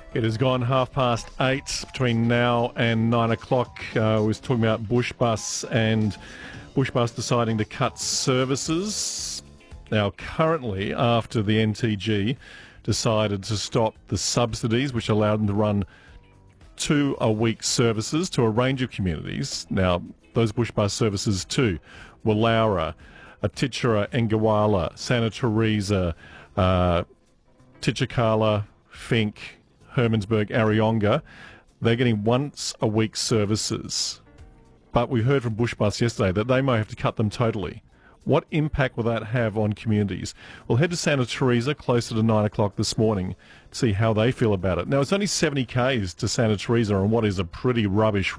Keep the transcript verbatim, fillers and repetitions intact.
It has gone half past eight between now and nine o'clock. Uh, we was talking about Bushbus and Bushbus deciding to cut services. Now, currently, after the N T G decided to stop the subsidies, which allowed them to run two a week services to a range of communities. Now, those Bushbus services to Woollowra, Atitjara, Engawala, Santa Teresa, uh, Titchakala, Fink, Hermansburg, Arionga, they're getting once a week services. But we heard from Bushbus yesterday that they may have to cut them totally. What impact will that have on communities? We'll head to Santa Teresa closer to nine o'clock this morning to see how they feel about it. Now, it's only seventy kays to Santa Teresa on what is a pretty rubbish